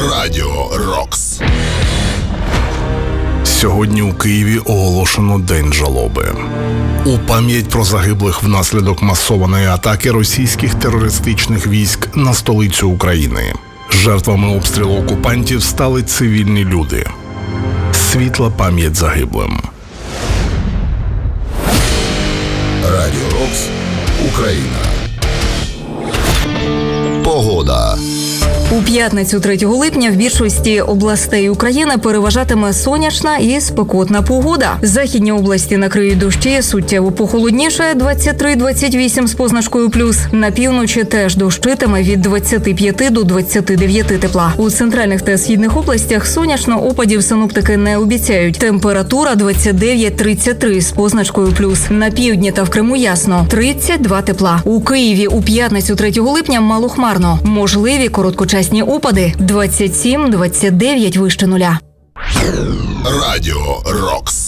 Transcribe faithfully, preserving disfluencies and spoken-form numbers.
Радіо Рокс. Сьогодні у Києві оголошено День жалоби. У пам'ять про загиблих внаслідок масованої атаки російських терористичних військ на столицю України. Жертвами обстрілу окупантів стали цивільні люди. Світла пам'ять загиблим. Радіо Рокс. Україна. Погода. У п'ятницю третього липня в більшості областей України переважатиме сонячна і спекотна погода. Західні області накриють дощі, суттєво похолодніше двадцять три - двадцять вісім з позначкою плюс. На півночі теж дощитиме від двадцяти п'яти до двадцяти дев'яти тепла. У центральних та східних областях сонячно, опадів синоптики не обіцяють. Температура двадцять дев'ять - тридцять три з позначкою плюс. На півдні та в Криму ясно – тридцять два тепла. У Києві у п'ятницю третього липня малохмарно. Можливі короткочасні опади двадцять сім - двадцять дев'ять вище нуля. Радіо Рокс.